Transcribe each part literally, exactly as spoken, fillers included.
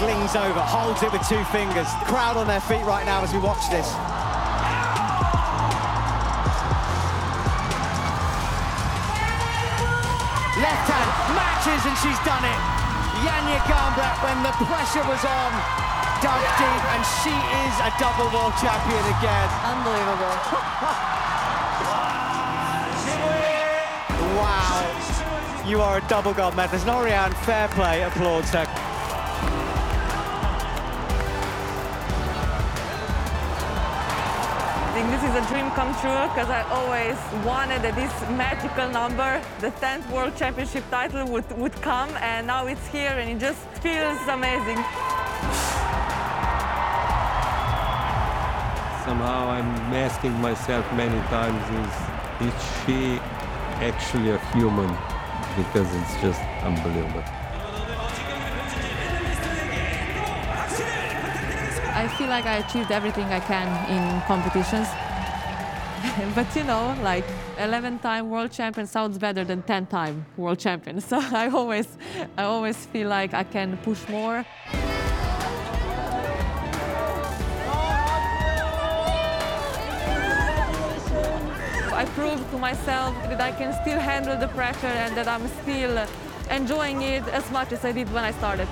slings over, holds it with two fingers. Crowd on their feet right now as we watch this. Left hand matches and she's done it. Janja Garnbret, when the pressure was on, dug deep, and she is a double world champion again. Unbelievable. Wow. You are a double gold medalist. Noriane, fair play, applauds her. I think this is a dream come true because I always wanted that this magical number, the tenth World Championship title, would, would come, and now it's here and it just feels amazing. Somehow I'm asking myself many times, is, is she actually a human? Because it's just unbelievable. I feel like I achieved everything I can in competitions. But you know, like eleven-time world champion sounds better than ten-time world champion. So I always, I always feel like I can push more. I proved to myself that I can still handle the pressure and that I'm still enjoying it as much as I did when I started.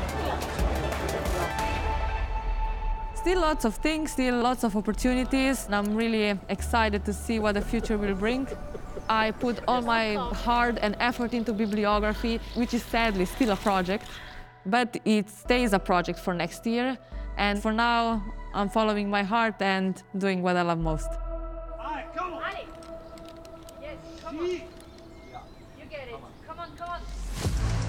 Still lots of things, still lots of opportunities, and I'm really excited to see what the future will bring. I put all my heart and effort into bibliography, which is sadly still a project, but it stays a project for next year. And for now, I'm following my heart and doing what I love most.